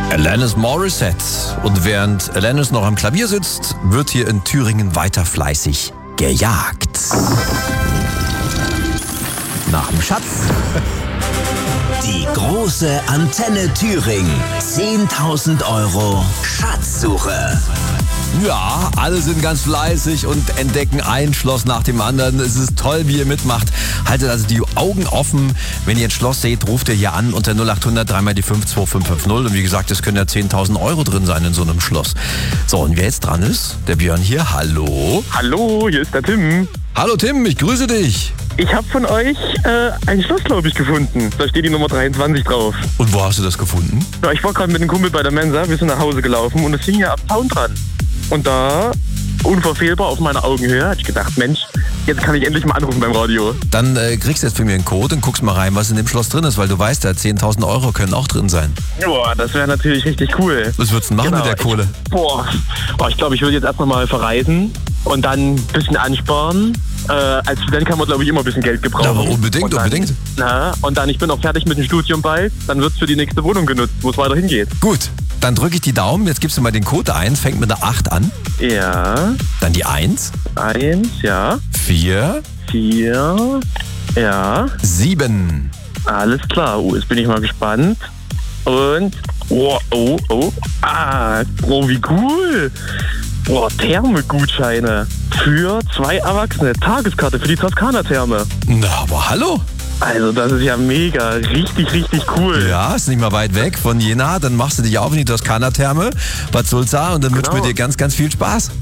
Alanis Morissette. Und während Alanis noch am Klavier sitzt, wird hier in Thüringen weiter fleißig gejagt. Nach dem Schatz. Die große Antenne Thüringen. 10.000 € Schatzsuche. Ja, alle sind ganz fleißig und entdecken ein Schloss nach dem anderen. Es ist toll, wie ihr mitmacht. Haltet also die Augen offen. Wenn ihr ein Schloss seht, ruft ihr hier an unter 0800 3 mal die 52550. Und wie gesagt, es können ja 10.000 € drin sein in so einem Schloss. So, und wer jetzt dran ist, der Björn hier. Hallo. Hallo, hier ist der Tim. Hallo Tim, ich grüße dich. Ich habe von euch ein Schloss, glaube ich, gefunden. Da steht die Nummer 23 drauf. Und wo hast du das gefunden? Ja, ich war gerade mit einem Kumpel bei der Mensa, wir sind nach Hause gelaufen und es hing ja am Zaun dran. Und da, unverfehlbar auf meiner Augenhöhe, hatte ich gedacht, Mensch, jetzt kann ich endlich mal anrufen beim Radio. Dann kriegst du jetzt von mir einen Code und guckst mal rein, was in dem Schloss drin ist, weil du weißt ja, 10.000 € können auch drin sein. Boah, das wäre natürlich richtig cool. Was würdest du machen mit der Kohle? Ich glaube, ich würde jetzt erst mal verreisen und dann ein bisschen ansparen. Als Student kann man, glaube ich, immer ein bisschen Geld gebrauchen. Ja, aber unbedingt. Und dann, ich bin auch fertig mit dem Studium bald, dann wird es für die nächste Wohnung genutzt, wo es weiter hingeht. Gut, dann drücke ich die Daumen. Jetzt gibst du mal den Code ein. Fängt mit der 8 an. Ja. Dann die 1. 1, ja. 4. 4, ja. 7. Alles klar. Jetzt bin ich mal gespannt. Und, oh. Wie cool. Therme-Gutscheine für 2 Erwachsene. Tageskarte für die Toskana-Therme. Na, aber hallo. Also das ist ja mega, richtig, richtig cool. Ja, ist nicht mal weit weg von Jena. Dann machst du dich auf in die Toskana-Therme, Bad Sulza und dann wünschen wir dir ganz, ganz viel Spaß.